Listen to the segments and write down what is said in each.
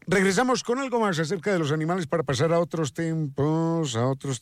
Regresamos con algo más acerca de los animales para pasar a otros tiempos,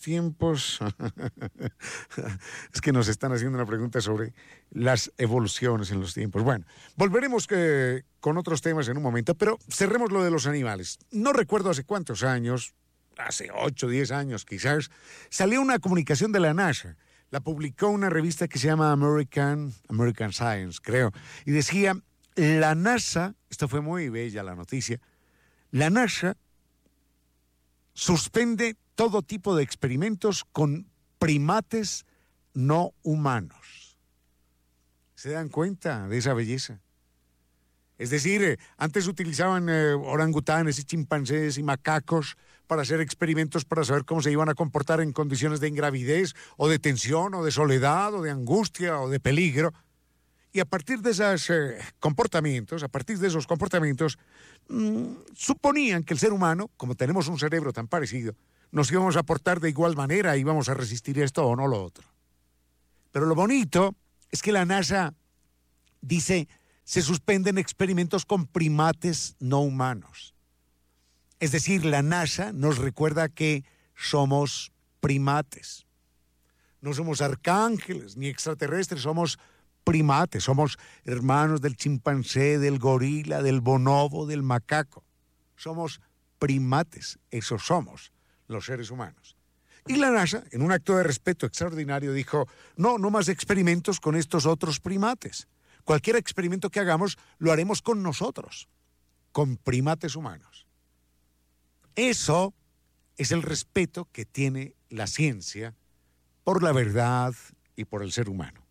Es que nos están haciendo una pregunta sobre las evoluciones en los tiempos. Bueno, volveremos con otros temas en un momento, pero cerremos lo de los animales. No recuerdo hace cuántos años, hace 8, 10 años quizás, salió una comunicación de la NASA. La publicó una revista que se llama American Science, creo, y decía, la NASA, esta fue muy bella la noticia, la NASA suspende todo tipo de experimentos con primates no humanos. ¿Se dan cuenta de esa belleza? Es decir, antes utilizaban orangutanes y chimpancés y macacos para hacer experimentos para saber cómo se iban a comportar en condiciones de ingravidez o de tensión o de soledad o de angustia o de peligro. Y a partir de esos comportamientos, suponían que el ser humano, como tenemos un cerebro tan parecido, nos íbamos a portar de igual manera y íbamos a resistir esto o no lo otro. Pero lo bonito es que la NASA dice, se suspenden experimentos con primates no humanos. Es decir, la NASA nos recuerda que somos primates. No somos arcángeles ni extraterrestres, somos primates, somos hermanos del chimpancé, del gorila, del bonobo, del macaco. Somos primates, eso somos los seres humanos. Y la NASA, en un acto de respeto extraordinario, dijo, no más experimentos con estos otros primates. Cualquier experimento que hagamos, lo haremos con nosotros, con primates humanos. Eso es el respeto que tiene la ciencia por la verdad y por el ser humano.